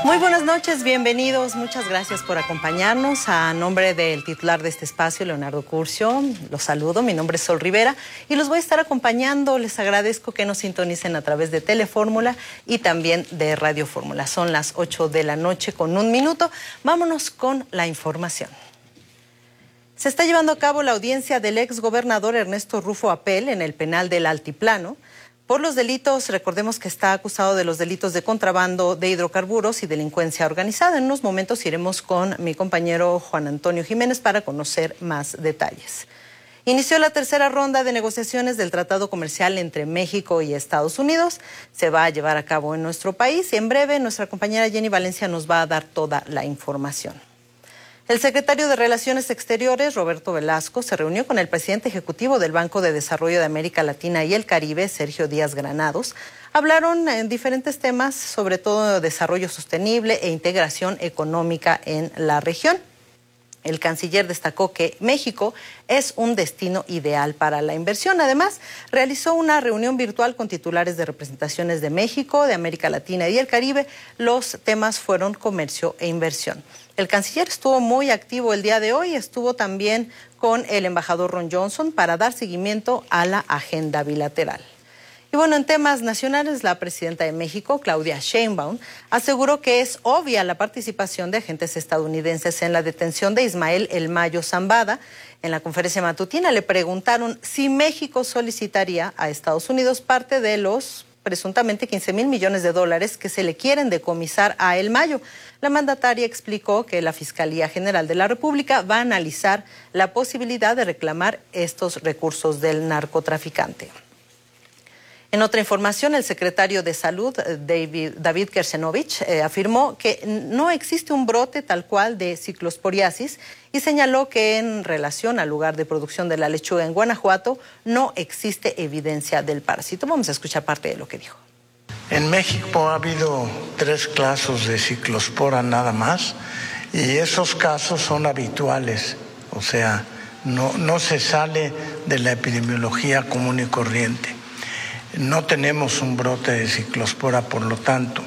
Muy buenas noches, bienvenidos, muchas gracias por acompañarnos. A nombre del titular de este espacio, Leonardo Curcio, los saludo, mi nombre es Sol Rivera y los voy a estar acompañando. Les agradezco que nos sintonicen a través de Telefórmula y también de Radio Fórmula. Son las 8 de la noche con 1 minuto. Vámonos con la información. Se está llevando a cabo la audiencia del exgobernador Ernesto Rufo Apel en el penal del Altiplano. Por los delitos, recordemos que está acusado de los delitos de contrabando de hidrocarburos y delincuencia organizada. En unos momentos iremos con mi compañero Juan Antonio Jiménez para conocer más detalles. Inició la tercera ronda de negociaciones del Tratado Comercial entre México y Estados Unidos. Se va a llevar a cabo en nuestro país y en breve nuestra compañera Jenny Valencia nos va a dar toda la información. El secretario de Relaciones Exteriores, Roberto Velasco, se reunió con el presidente ejecutivo del Banco de Desarrollo de América Latina y el Caribe, Sergio Díaz Granados. Hablaron en diferentes temas, sobre todo desarrollo sostenible e integración económica en la región. El canciller destacó que México es un destino ideal para la inversión. Además, realizó una reunión virtual con titulares de representaciones de México, de América Latina y el Caribe. Los temas fueron comercio e inversión. El canciller estuvo muy activo el día de hoy, estuvo también con el embajador Ron Johnson para dar seguimiento a la agenda bilateral. Y bueno, en temas nacionales, la presidenta de México, Claudia Sheinbaum, aseguró que es obvia la participación de agentes estadounidenses en la detención de Ismael El Mayo Zambada. En la conferencia matutina le preguntaron si México solicitaría a Estados Unidos parte de los presuntamente 15,000 millones de dólares que se le quieren decomisar a El Mayo. La mandataria explicó que la Fiscalía General de la República va a analizar la posibilidad de reclamar estos recursos del narcotraficante. En otra información, el secretario de Salud, David Kersenovich, afirmó que no existe un brote tal cual de ciclosporiasis y señaló que en relación al lugar de producción de la lechuga en Guanajuato no existe evidencia del parásito. Vamos a escuchar parte de lo que dijo. En México ha habido 3 casos de ciclospora nada más y esos casos son habituales, o sea, no se sale de la epidemiología común y corriente. No tenemos un brote de ciclospora, por lo tanto.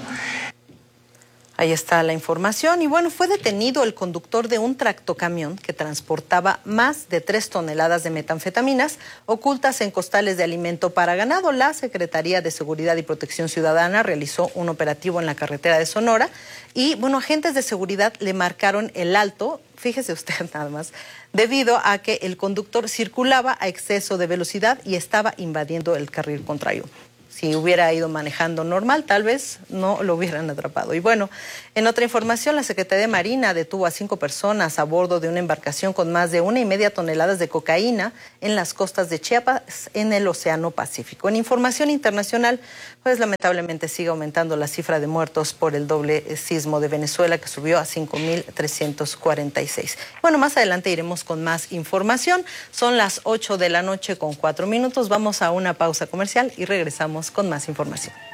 Ahí está la información. Y bueno, fue detenido el conductor de un tractocamión que transportaba más de 3 toneladas de metanfetaminas ocultas en costales de alimento para ganado. La Secretaría de Seguridad y Protección Ciudadana realizó un operativo en la carretera de Sonora y, bueno, agentes de seguridad le marcaron el alto, fíjese usted nada más, debido a que el conductor circulaba a exceso de velocidad y estaba invadiendo el carril contrario. Si hubiera ido manejando normal, tal vez no lo hubieran atrapado. Y bueno, en otra información, la Secretaría de Marina detuvo a 5 personas a bordo de una embarcación con más de 1,5 toneladas de cocaína en las costas de Chiapas, en el Océano Pacífico. En información internacional, pues lamentablemente sigue aumentando la cifra de muertos por el doble sismo de Venezuela, que subió a 5,346. Bueno, más adelante iremos con más información. Son las 8 de la noche con 4 minutos. Vamos a una pausa comercial y regresamos con más información.